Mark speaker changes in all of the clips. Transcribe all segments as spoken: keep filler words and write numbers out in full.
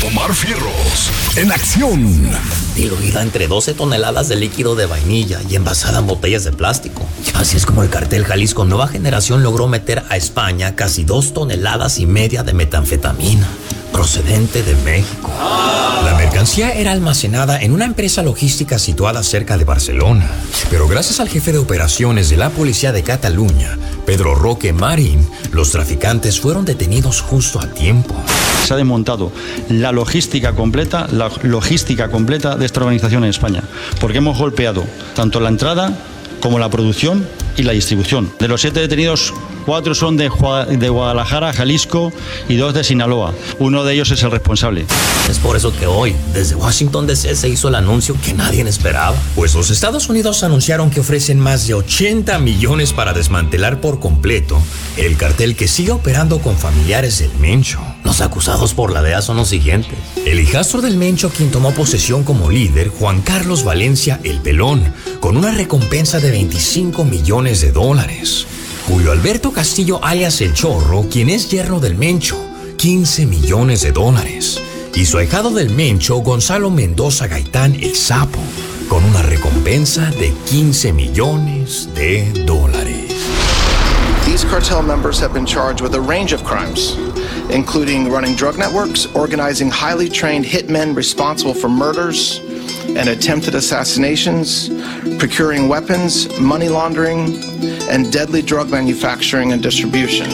Speaker 1: Omar Fierros, en acción.
Speaker 2: Diluida entre doce toneladas de líquido de vainilla y envasada en botellas de plástico. Así es como el cartel Jalisco Nueva Generación logró meter a España casi dos toneladas y media de metanfetamina, procedente de México. La mercancía era almacenada en una empresa logística situada cerca de Barcelona, pero gracias al jefe de operaciones de la policía de Cataluña, Pedro Roque Marín, los traficantes fueron detenidos justo a tiempo.
Speaker 3: Se ha desmontado la logística completa, la logística completa de esta organización en España, porque hemos golpeado tanto la entrada como la producción y la distribución. De los siete detenidos, cuatro son de, de Guadalajara, Jalisco y dos de Sinaloa. Uno de ellos es el responsable.
Speaker 2: Es por eso que hoy, desde Washington D C, se hizo el anuncio que nadie esperaba. Pues los Estados Unidos anunciaron que ofrecen más de ochenta millones para desmantelar por completo el cartel que sigue operando con familiares del Mencho. Los acusados por la D E A son los siguientes: el hijastro del Mencho, quien tomó posesión como líder, Juan Carlos Valencia el Pelón, con una recompensa de veinticinco millones de dólares. Julio Alberto Castillo, alias El Chorro, quien es yerno del Mencho, quince millones de dólares. Y su ahijado del Mencho, Gonzalo Mendoza Gaitán el Sapo, con una recompensa de quince millones de dólares.
Speaker 4: These cartel members have been charged with a range of crimes, including running drug networks, organizing highly trained hitmen responsible for murders and attempted assassinations, procuring weapons, money laundering, and deadly drug manufacturing and distribution.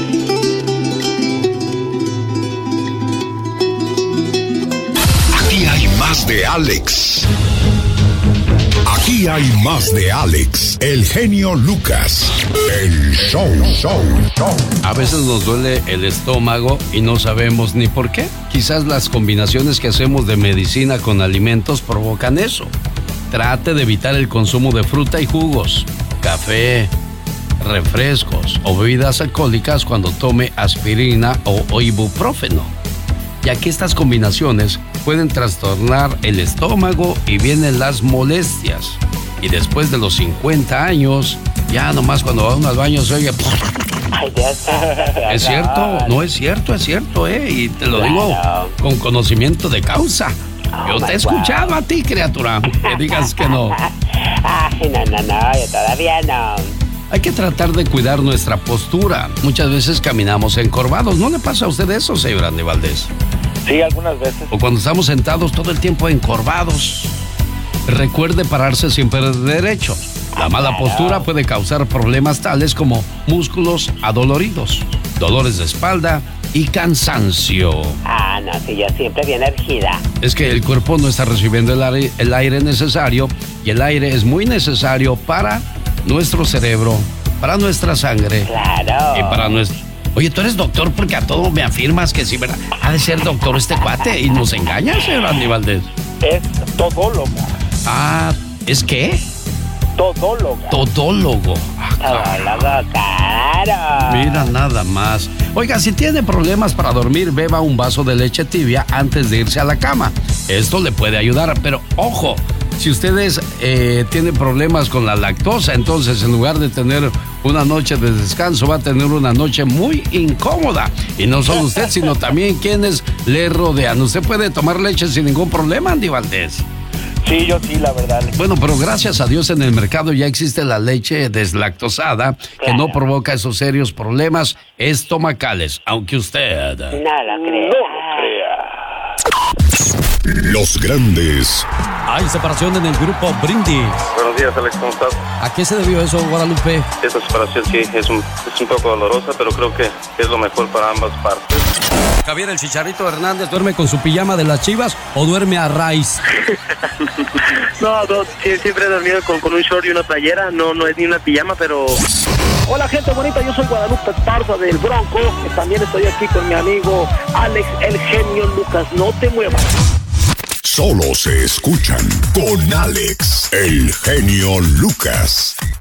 Speaker 1: Aquí hay más de Alex. Aquí hay más de Alex, el genio Lucas, el show, show, show.
Speaker 5: A veces nos duele el estómago y no sabemos ni por qué. Quizás las combinaciones que hacemos de medicina con alimentos provocan eso. Trate de evitar el consumo de fruta y jugos, café, refrescos o bebidas alcohólicas cuando tome aspirina o, o ibuprofeno, ya que estas combinaciones pueden trastornar el estómago y vienen las molestias. Y después de los cincuenta años, ya nomás cuando va uno al baño se oye... ¿Es cierto? No es cierto, es cierto, ¿eh? Y te lo digo con conocimiento de causa. Yo te he escuchado a ti, criatura, que digas que no.
Speaker 6: Ay, no, no, no, yo todavía no.
Speaker 5: Hay que tratar de cuidar nuestra postura. Muchas veces caminamos encorvados. ¿No le pasa a usted eso, señor Andy Valdés?
Speaker 7: Sí, algunas veces.
Speaker 5: O cuando estamos sentados todo el tiempo encorvados. Recuerde pararse siempre derecho. La mala postura puede causar problemas tales como músculos adoloridos, dolores de espalda y cansancio.
Speaker 6: Ah, no, sí, yo siempre bien ergida.
Speaker 5: Es que el cuerpo no está recibiendo el aire, el aire necesario, y el aire es muy necesario para nuestro cerebro, para nuestra sangre.
Speaker 6: Claro.
Speaker 5: Y para nuestro... Oye, tú eres doctor porque a todo me afirmas que sí, ¿verdad? Ha de ser doctor este cuate y nos engaña, señor Andy Valdés.
Speaker 7: Es todóloga.
Speaker 5: Ah, ¿es qué?
Speaker 7: Todóloga.
Speaker 5: Todólogo. Ah,
Speaker 6: Todólogo, claro.
Speaker 5: mira nada más. Oiga, si tiene problemas para dormir, beba un vaso de leche tibia antes de irse a la cama. Esto le puede ayudar, pero ojo, si ustedes eh, tienen problemas con la lactosa, entonces en lugar de tener una noche de descanso, va a tener una noche muy incómoda. Y no solo usted, sino también quienes le rodean. Usted puede tomar leche sin ningún problema, Andy Valdés.
Speaker 7: Sí, yo sí, la verdad.
Speaker 5: Bueno, pero gracias a Dios en el mercado ya existe la leche deslactosada, claro, que no provoca esos serios problemas estomacales, aunque usted...
Speaker 6: No lo crea.
Speaker 7: No lo crea.
Speaker 1: Los grandes.
Speaker 8: Hay separación en el grupo Brindis.
Speaker 9: Buenos días, Alex, ¿cómo estás?
Speaker 8: ¿A qué se debió eso, Guadalupe?
Speaker 9: Esta separación sí es un, es un poco dolorosa, pero creo que es lo mejor para ambas partes.
Speaker 8: Javier el Chicharito Hernández duerme con su pijama de las Chivas o duerme a raíz.
Speaker 10: No, no, siempre he dormido con, con un short y una playera, no, no es ni una pijama, pero... Hola gente bonita, yo soy Guadalupe Esparza del Bronco, que también estoy aquí con mi amigo Alex el genio Lucas, no te muevas.
Speaker 1: Solo se escuchan con Alex, el genio Lucas.